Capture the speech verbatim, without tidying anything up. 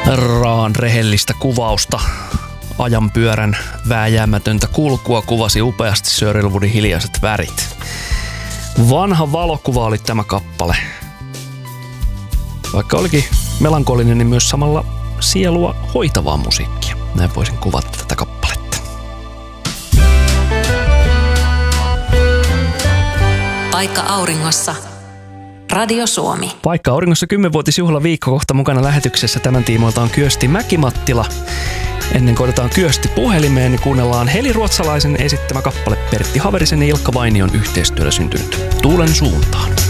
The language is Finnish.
Raan rehellistä kuvausta, ajanpyörän vääjäämätöntä kulkua kuvasi upeasti Sir Elwoodin Hiljaiset värit. Vanha valokuva oli tämä kappale. Vaikka olikin melankolinen, niin myös samalla sielua hoitavaa musiikkia. Näin voisin kuvata tätä kappaletta. Paikka auringossa. Radio Suomi. Paikka auringossa kymmenvuotisjuhla viikko kohta mukana lähetyksessä. Tämän tiimoilta on Kyösti Mäkimattila. Ennen kuin otetaan Kyösti puhelimeen, niin kuunnellaan Heli Ruotsalaisen esittämä kappale Pertti Haverisen ja Ilkka Vainion yhteistyöllä syntynyt Tuulen suuntaan.